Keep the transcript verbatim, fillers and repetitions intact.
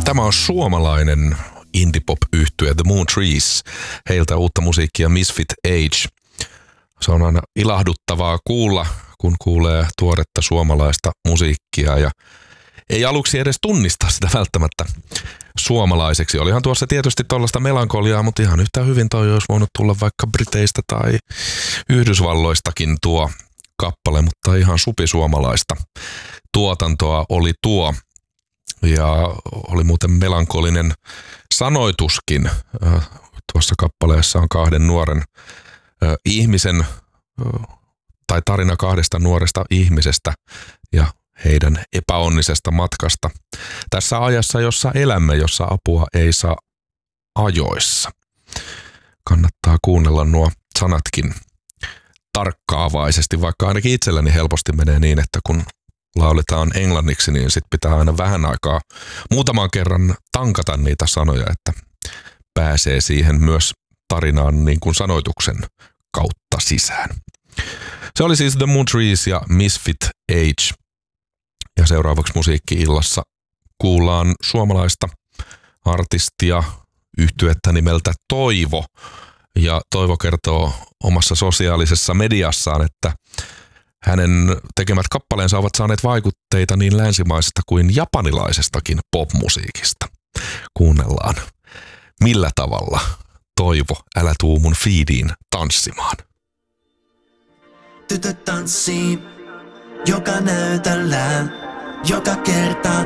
Tämä on suomalainen indie-pop-yhtye The Moon Trees. Heiltä uutta musiikkia Misfit Age. Se on aina ilahduttavaa kuulla, kun kuulee tuoretta suomalaista musiikkia ja ei aluksi edes tunnista sitä välttämättä suomalaiseksi. Olihan tuossa tietysti tuollaista melankoliaa, mutta ihan yhtä hyvin toi olisi voinut tulla vaikka Briteistä tai Yhdysvalloistakin tuo kappale, mutta ihan supisuomalaista tuotantoa oli tuo. Ja oli muuten melankolinen sanoituskin. Tuossa kappaleessa on kahden nuoren ihmisen, tai tarina kahdesta nuoresta ihmisestä ja heidän epäonnisesta matkasta tässä ajassa, jossa elämme, jossa apua ei saa ajoissa. Kannattaa kuunnella nuo sanatkin tarkkaavaisesti, vaikka ainakin itselläni helposti menee niin, että kun lauletaan englanniksi, niin sit pitää aina vähän aikaa muutaman kerran tankata niitä sanoja, että pääsee siihen myös tarinaan niin kuin sanoituksen kautta sisään. Se oli siis The Moon Trees ja Misfit Age. Ja seuraavaksi musiikki-illassa kuullaan suomalaista artistia, yhtyettä nimeltä Toivo. Ja Toivo kertoo omassa sosiaalisessa mediassaan, että hänen tekemät kappaleensa ovat saaneet vaikutteita niin länsimaisesta kuin japanilaisestakin popmusiikista. Kuunnellaan, millä tavalla Toivo, älä tuu mun feediin tanssimaan. Tytöt tanssii joka näytöllä, joka kerta